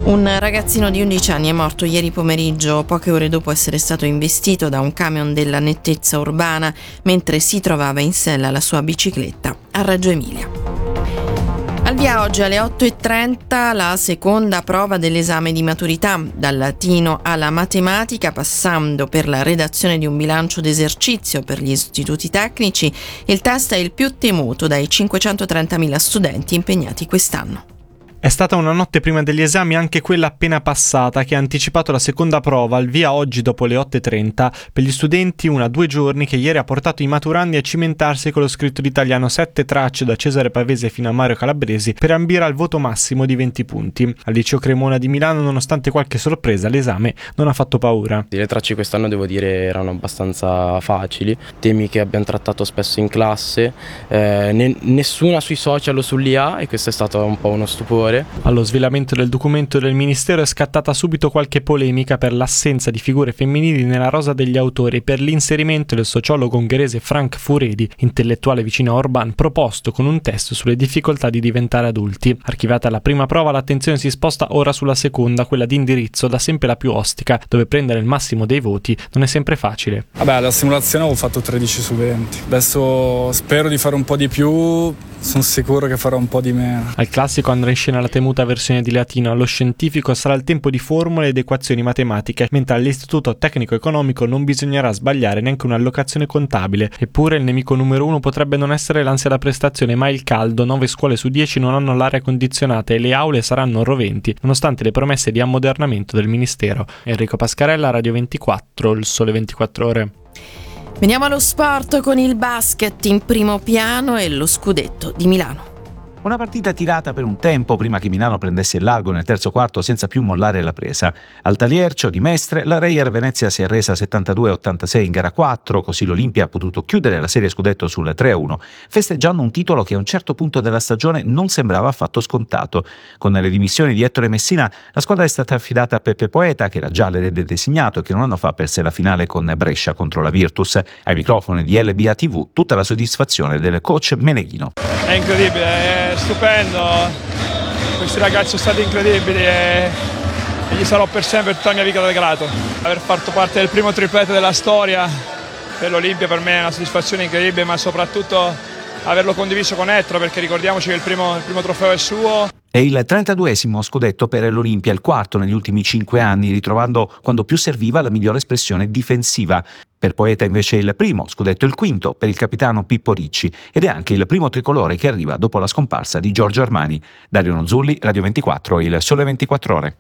Un ragazzino di 11 anni è morto ieri pomeriggio, poche ore dopo essere stato investito da un camion della nettezza urbana mentre si trovava in sella alla sua bicicletta a Reggio Emilia. Al via oggi alle 8:30 la seconda prova dell'esame di maturità, dal latino alla matematica, passando per la redazione di un bilancio d'esercizio per gli istituti tecnici. Il test è il più temuto dai 530.000 studenti impegnati quest'anno. È stata una notte prima degli esami anche quella appena passata che ha anticipato la seconda prova al via oggi dopo le 8:30 per gli studenti, una a 2 giorni che ieri ha portato i maturandi a cimentarsi con lo scritto d'italiano 7 tracce da Cesare Pavese fino a Mario Calabresi per ambire al voto massimo di 20 punti. Al liceo Cremona di Milano, nonostante qualche sorpresa, l'esame non ha fatto paura. Le tracce quest'anno devo dire erano abbastanza facili, temi che abbiamo trattato spesso in classe, nessuna sui social o sull'IA, e questo è stato un po' uno stupore. Allo svelamento del documento del Ministero è scattata subito qualche polemica per l'assenza di figure femminili nella rosa degli autori e per l'inserimento del sociologo ungherese Frank Furedi, intellettuale vicino a Orban, proposto con un test sulle difficoltà di diventare adulti. Archiviata la prima prova, l'attenzione si sposta ora sulla seconda, quella di indirizzo, da sempre la più ostica, dove prendere il massimo dei voti non è sempre facile. La simulazione avevo fatto 13 su 20. Adesso spero di fare un po' di più, sono sicuro che farò un po' di meno. Al classico andrà in scena la temuta versione di latino, allo scientifico sarà il tempo di formule ed equazioni matematiche, mentre all'istituto tecnico economico non bisognerà sbagliare neanche un'allocazione contabile. Eppure il nemico numero 1 potrebbe non essere l'ansia da prestazione, ma il caldo. 9 scuole su 10 non hanno l'aria condizionata e le aule saranno roventi, nonostante le promesse di ammodernamento del Ministero. Enrico Pascarella, Radio 24, Il Sole 24 Ore. Veniamo allo sport con il basket in primo piano e lo scudetto di Milano. Una partita tirata per un tempo prima che Milano prendesse il largo nel terzo quarto senza più mollare la presa. Al Taliercio di Mestre la Reyer Venezia si è resa 72-86 in gara 4, così l'Olimpia ha potuto chiudere la serie scudetto sul 3-1, festeggiando un titolo che a un certo punto della stagione non sembrava affatto scontato. Con le dimissioni di Ettore Messina la squadra è stata affidata a Peppe Poeta, che era già l'erede designato e che un anno fa perse la finale con Brescia contro la Virtus. Ai microfoni di LBA TV tutta la soddisfazione del coach Meneghino. È incredibile, è stupendo, questi ragazzi sono stati incredibili e gli sarò per sempre tutta la mia vita grato. Aver fatto parte del primo triplete della storia per l'Olimpia per me è una soddisfazione incredibile, ma soprattutto averlo condiviso con Ettore, perché ricordiamoci che il primo trofeo è suo. È il 32esimo scudetto per l'Olimpia, il quarto negli ultimi 5 anni, ritrovando quando più serviva la migliore espressione difensiva. Per Poeta invece il primo scudetto, il quinto per il capitano Pippo Ricci, ed è anche il primo tricolore che arriva dopo la scomparsa di Giorgio Armani. Dario Nonzulli, Radio 24, Il Sole 24 Ore.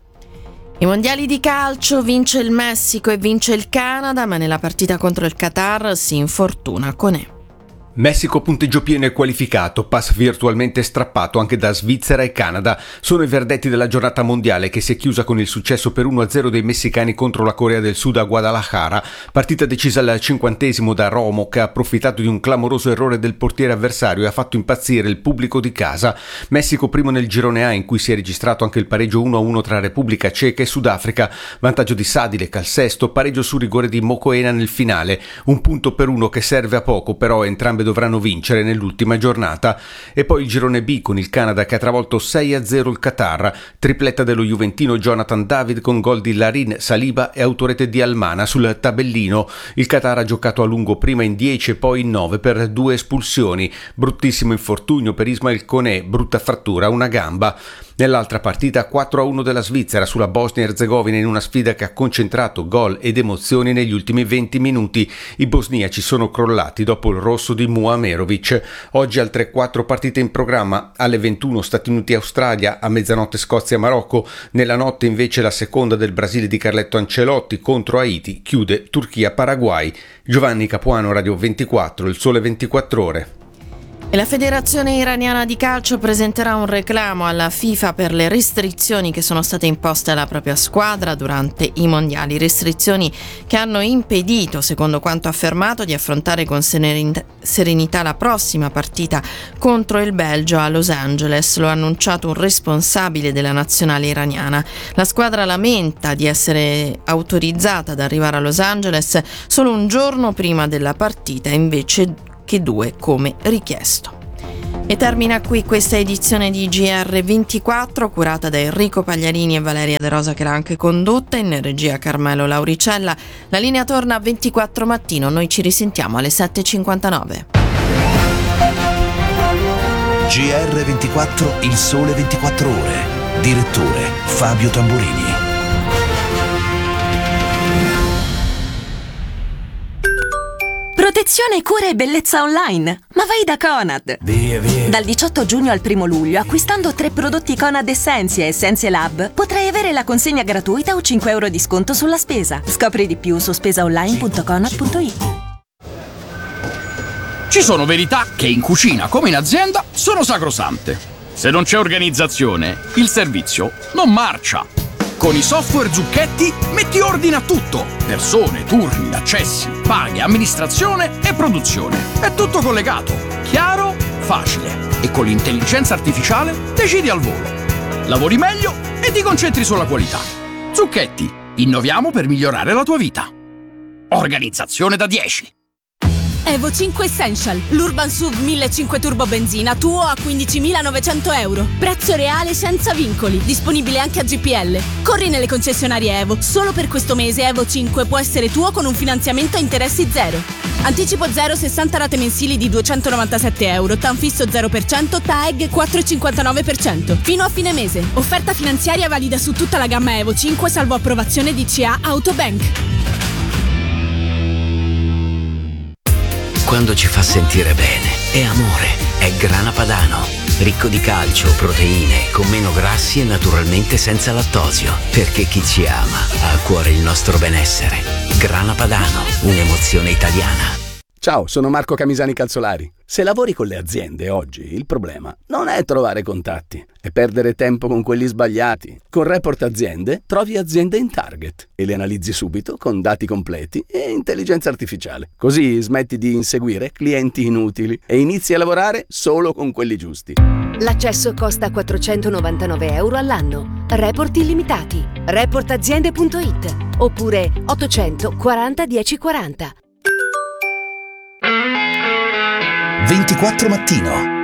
I mondiali di calcio, vince il Messico e vince il Canada, ma nella partita contro il Qatar si infortuna Koné. Messico punteggio pieno e qualificato, pass virtualmente strappato anche da Svizzera e Canada. Sono i verdetti della giornata mondiale che si è chiusa con il successo per 1-0 dei messicani contro la Corea del Sud a Guadalajara, partita decisa al 50° da Romo, che ha approfittato di un clamoroso errore del portiere avversario e ha fatto impazzire il pubblico di casa. Messico primo nel girone A, in cui si è registrato anche il pareggio 1-1 tra Repubblica Ceca e Sudafrica, vantaggio di Sadilek al sesto, pareggio su rigore di Mokoena nel finale, 1 punto per 1 che serve a poco, però entrambe dovranno vincere nell'ultima giornata. E poi il girone B con il Canada che ha travolto 6-0 il Qatar, tripletta dello juventino Jonathan David con gol di Larin, Saliba e autorete di Almana sul tabellino. Il Qatar ha giocato a lungo prima in 10 e poi in 9 per 2 espulsioni, bruttissimo infortunio per Ismail Koné, brutta frattura a una gamba. Nell'altra partita 4-1 della Svizzera sulla Bosnia e Erzegovina, in una sfida che ha concentrato gol ed emozioni negli ultimi 20 minuti. I bosniaci sono crollati dopo il rosso di Muamerovic. Oggi altre 4 partite in programma: alle 21 Stati Uniti-Australia, a mezzanotte Scozia-Marocco, nella notte invece la seconda del Brasile di Carletto Ancelotti contro Haiti, chiude Turchia-Paraguay. Giovanni Capuano, Radio 24, Il Sole 24 Ore. E la Federazione Iraniana di Calcio presenterà un reclamo alla FIFA per le restrizioni che sono state imposte alla propria squadra durante i mondiali, restrizioni che hanno impedito, secondo quanto affermato, di affrontare con serenità la prossima partita contro il Belgio a Los Angeles. Lo ha annunciato un responsabile della nazionale iraniana. La squadra lamenta di essere autorizzata ad arrivare a Los Angeles solo un giorno prima della partita, invece che 2 come richiesto. E termina qui questa edizione di GR24 curata da Enrico Pagliarini e Valeria De Rosa, che l'ha anche condotta, in regia Carmelo Lauricella. La linea torna a 24 mattino, noi ci risentiamo alle 7.59. GR24, il sole 24 ore. Direttore Fabio Tamburini. Protezione, cura e bellezza online. Ma vai da Conad. Via. Dal 18 giugno al 1 luglio, acquistando 3 prodotti Conad Essentia e Essenze Lab, potrai avere la consegna gratuita o 5 euro di sconto sulla spesa. Scopri di più su spesaonline.conad.it. Ci sono verità che in cucina come in azienda sono sacrosante. Se non c'è organizzazione, il servizio non marcia. Con i software Zucchetti metti ordine a tutto. Persone, turni, accessi, paghe, amministrazione e produzione. È tutto collegato, chiaro, facile. E con l'intelligenza artificiale decidi al volo. Lavori meglio e ti concentri sulla qualità. Zucchetti, innoviamo per migliorare la tua vita. Organizzazione da 10. Evo 5 Essential, l'Urban SUV 1500 turbo benzina tuo a 15.900 euro. Prezzo reale senza vincoli, disponibile anche a GPL. Corri nelle concessionarie Evo. Solo per questo mese Evo 5 può essere tuo con un finanziamento a interessi zero. Anticipo 0, 60 rate mensili di 297 euro, TAN fisso 0%, TAEG 4,59%. Fino a fine mese. Offerta finanziaria valida su tutta la gamma Evo 5 salvo approvazione DCA Autobank. Quando ci fa sentire bene, è amore, è Grana Padano. Ricco di calcio, proteine, con meno grassi e naturalmente senza lattosio. Perché chi ci ama ha a cuore il nostro benessere. Grana Padano, un'emozione italiana. Ciao, sono Marco Camisani Calzolari. Se lavori con le aziende oggi, il problema non è trovare contatti, è perdere tempo con quelli sbagliati. Con Report Aziende trovi aziende in target e le analizzi subito con dati completi e intelligenza artificiale. Così smetti di inseguire clienti inutili e inizi a lavorare solo con quelli giusti. L'accesso costa 499 euro all'anno. Report illimitati. Reportaziende.it oppure 840 1040. 24 mattino.